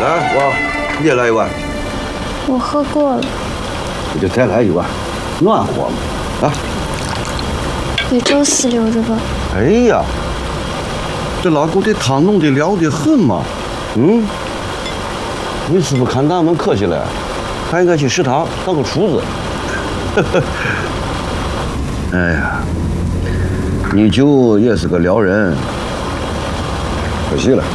来，娃，你也来一碗。 我喝过了。 那就再来一碗，暖和嘛。啊。 给周四留着吧。 哎呀，这老狗这汤弄得了得很嘛。嗯。你师傅看咱们客气了，还应该去食堂当个厨子。哎呀，你舅也是个撩人，可惜了。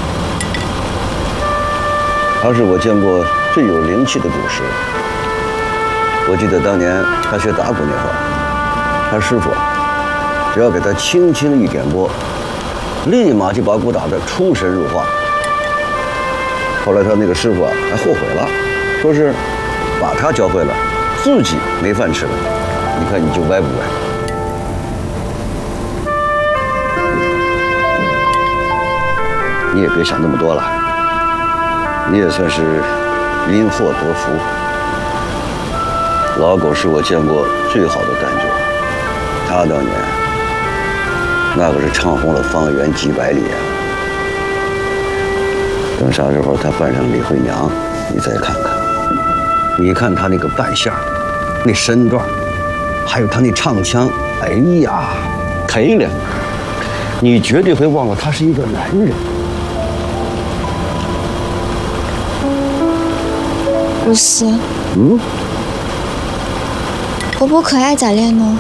他是我见过最有灵气的祖师。我记得当年他学打鼓那会儿，他师傅只要给他轻轻一点拨，立马就把鼓打得出神入化。后来他那个师傅还后悔了，说是把他教会了，自己没饭吃了。你看你就歪不歪？你也别想那么多了，你也算是因祸得福。老狗是我见过最好的干将，他当年那可是唱红了方圆几百里啊。等啥时候他扮上李慧娘，你再看看，你看他那个扮相，那身段，还有他那唱腔，哎呀，漂亮！你绝对会忘了他是一个男人。 不是。活泼可爱咋练呢？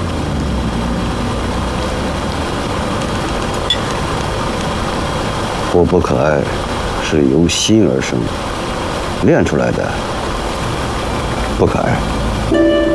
活泼可爱是由心而生，练出来的不可爱。